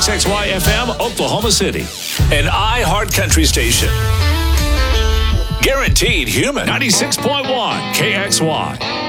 KXXY FM, Oklahoma City. An iHeart Country station. Guaranteed human. 96.1 KXY.